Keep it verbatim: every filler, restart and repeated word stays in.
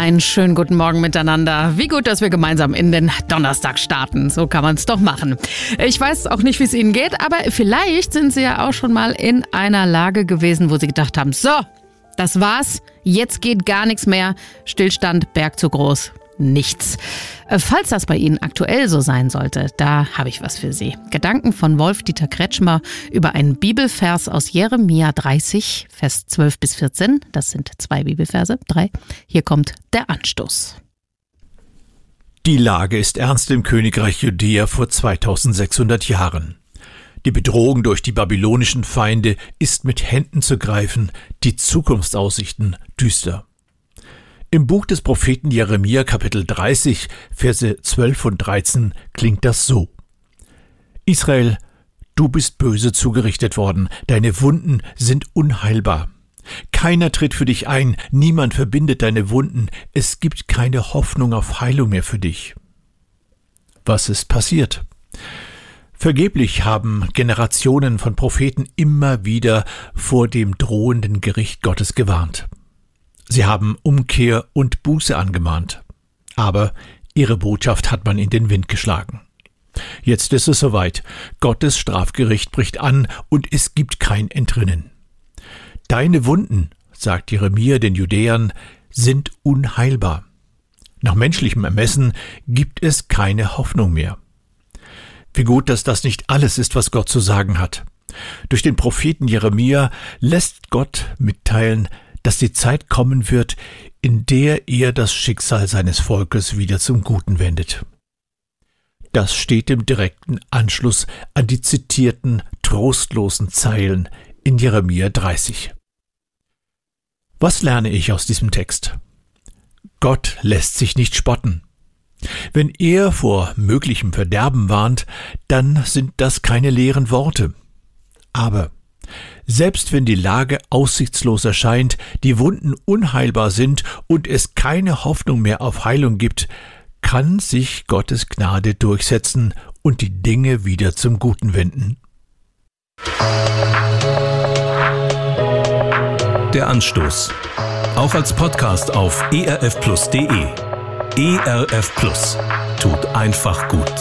Einen schönen guten Morgen miteinander. Wie gut, dass wir gemeinsam in den Donnerstag starten. So kann man es doch machen. Ich weiß auch nicht, wie es Ihnen geht, aber vielleicht sind Sie ja auch schon mal in einer Lage gewesen, wo Sie gedacht haben, so, das war's, jetzt geht gar nichts mehr. Stillstand, Berg zu groß. Nichts. Falls das bei Ihnen aktuell so sein sollte, da habe ich was für Sie. Gedanken von Wolf-Dieter Kretschmer über einen Bibelvers aus Jeremia dreißig, Vers zwölf bis vierzehn. Das sind zwei Bibelverse, drei. Hier kommt der Anstoß. Die Lage ist ernst im Königreich Judäa vor zweitausendsechshundert Jahren. Die Bedrohung durch die babylonischen Feinde ist mit Händen zu greifen, die Zukunftsaussichten düster. Im Buch des Propheten Jeremia, Kapitel dreißig, Verse zwölf und dreizehn, klingt das so. Israel, du bist böse zugerichtet worden, deine Wunden sind unheilbar. Keiner tritt für dich ein, niemand verbindet deine Wunden, es gibt keine Hoffnung auf Heilung mehr für dich. Was ist passiert? Vergeblich haben Generationen von Propheten immer wieder vor dem drohenden Gericht Gottes gewarnt. Sie haben Umkehr und Buße angemahnt. Aber ihre Botschaft hat man in den Wind geschlagen. Jetzt ist es soweit. Gottes Strafgericht bricht an und es gibt kein Entrinnen. Deine Wunden, sagt Jeremia den Judäern, sind unheilbar. Nach menschlichem Ermessen gibt es keine Hoffnung mehr. Wie gut, dass das nicht alles ist, was Gott zu sagen hat. Durch den Propheten Jeremia lässt Gott mitteilen, dass die Zeit kommen wird, in der er das Schicksal seines Volkes wieder zum Guten wendet. Das steht im direkten Anschluss an die zitierten trostlosen Zeilen in Jeremia dreißig. Was lerne ich aus diesem Text? Gott lässt sich nicht spotten. Wenn er vor möglichem Verderben warnt, dann sind das keine leeren Worte. Aber selbst wenn die Lage aussichtslos erscheint, die Wunden unheilbar sind und es keine Hoffnung mehr auf Heilung gibt, kann sich Gottes Gnade durchsetzen und die Dinge wieder zum Guten wenden. Der Anstoß. Auch als Podcast auf e r f plus punkt d e. E R F Plus. Tut einfach gut.